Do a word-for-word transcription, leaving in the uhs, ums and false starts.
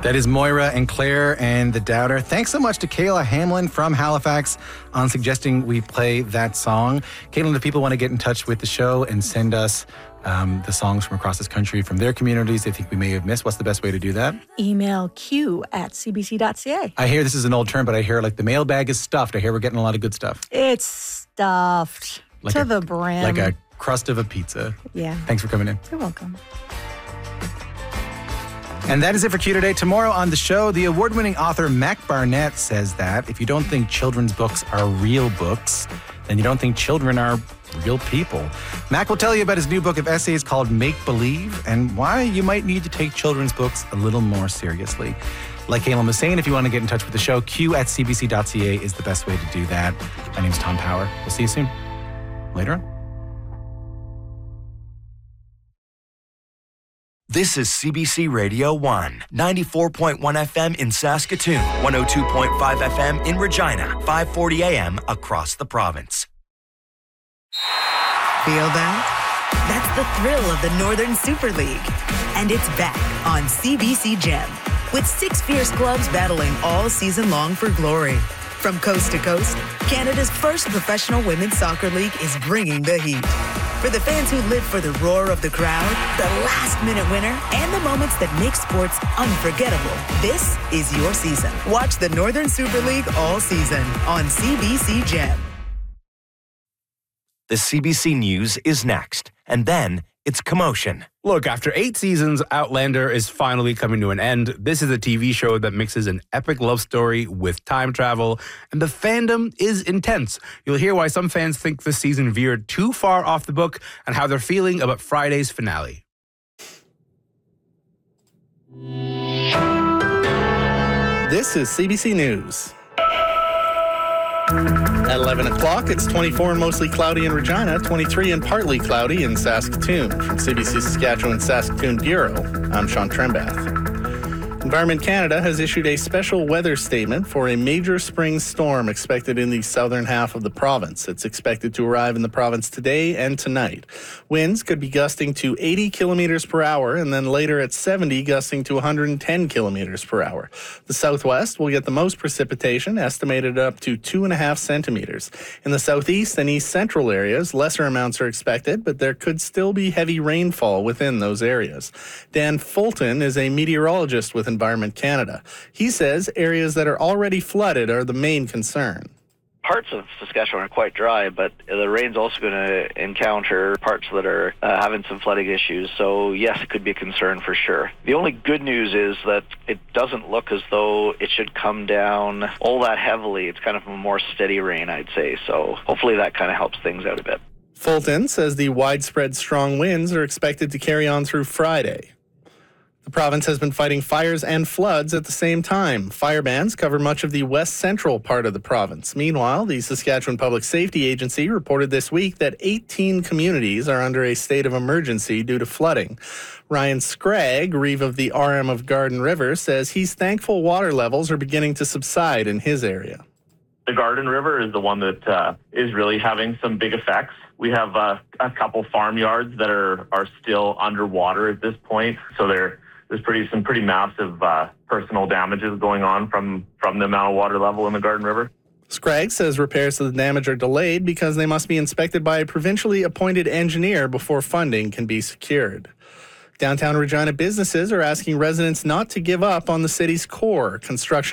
That is Moira and Claire and The Doubter. Thanks so much to Kayla Hamlin from Halifax on suggesting we play that song. Caitlin, if people want to get in touch with the show and send us um, the songs from across this country from their communities they think we may have missed, what's the best way to do that? Email q at c b c dot c a. I hear this is an old term, but I hear like the mailbag is stuffed. I hear we're getting a lot of good stuff. It's stuffed like to a, the brim. Like a crust of a pizza. Yeah. Thanks for coming in. You're welcome. And that is it for Q today. Tomorrow on the show, the award-winning author Mac Barnett says that if you don't think children's books are real books, then you don't think children are real people. Mac will tell you about his new book of essays called Make Believe and why you might need to take children's books a little more seriously. Like Caitlin was saying, if you want to get in touch with the show, q at c b c dot c a is the best way to do that. My name's Tom Power. We'll see you soon. Later on. This is C B C Radio one, ninety-four point one F M in Saskatoon, one oh two point five F M in Regina, five forty A M across the province. Feel that? That's the thrill of the Northern Super League. And it's back on C B C Gem, with six fierce clubs battling all season long for glory. From coast to coast, Canada's first professional women's soccer league is bringing the heat. For the fans who live for the roar of the crowd, the last-minute winner, and the moments that make sports unforgettable, this is your season. Watch the Northern Super League all season on C B C Gem. The C B C News is next, and then it's Commotion. Look, after eight seasons, Outlander is finally coming to an end. This is a T V show that mixes an epic love story with time travel, and the fandom is intense. You'll hear why some fans think this season veered too far off the book and how they're feeling about Friday's finale. This is C B C News. At eleven o'clock, it's twenty-four and mostly cloudy in Regina, twenty-three and partly cloudy in Saskatoon. From C B C Saskatchewan Saskatoon Bureau, I'm Sean Trembath. Environment Canada has issued a special weather statement for a major spring storm expected in the southern half of the province. It's expected to arrive in the province today and tonight. Winds could be gusting to eighty kilometers per hour and then later at seventy, gusting to one hundred ten kilometers per hour. The southwest will get the most precipitation, estimated up to two and a half centimeters. In the southeast and east central areas, lesser amounts are expected, but there could still be heavy rainfall within those areas. Dan Fulton is a meteorologist with Environment Canada. He says areas that are already flooded are the main concern. Parts of Saskatchewan are quite dry, but the rain's also going to encounter parts that are uh, having some flooding issues. So yes, it could be a concern for sure. The only good news is that it doesn't look as though it should come down all that heavily. It's kind of a more steady rain, I'd say. So hopefully that kind of helps things out a bit. Fulton says the widespread strong winds are expected to carry on through Friday. The province has been fighting fires and floods at the same time. Fire bans cover much of the west central part of the province. Meanwhile, the Saskatchewan Public Safety Agency reported this week that eighteen communities are under a state of emergency due to flooding. Ryan Scragg, reeve of the R M of Garden River, says he's thankful water levels are beginning to subside in his area. The Garden River is the one that uh, is really having some big effects. We have uh, a couple farmyards that are, are still underwater at this point, so they're There's pretty some pretty massive uh, personal damages going on from, from the amount of water level in the Garden River. Scragg says repairs to the damage are delayed because they must be inspected by a provincially appointed engineer before funding can be secured. Downtown Regina businesses are asking residents not to give up on the city's core. Construction